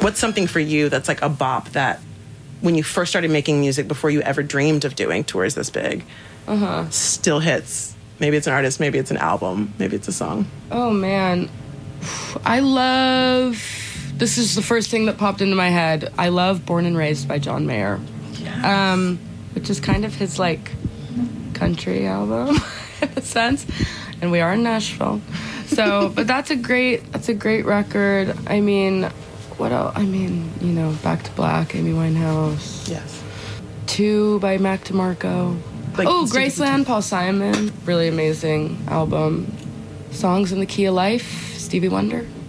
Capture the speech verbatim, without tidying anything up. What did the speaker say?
What's something for you that's like a bop that when you first started making music before you ever dreamed of doing tours this big, uh-huh. still hits? Maybe it's an artist, maybe it's an album, maybe it's a song. Oh, man. I love... This is the first thing that popped into my head. I love Born and Raised by John Mayer. Yes. Um, which is kind of his, like, country album, in a sense. And we are in Nashville. So, but that's a great, that's a great record. I mean, what else? I mean, you know, Back to Black, Amy Winehouse. Yes. Two by Mac DeMarco. Like, oh, Graceland, Paul Simon. Really amazing album. Songs in the Key of Life, Stevie Wonder.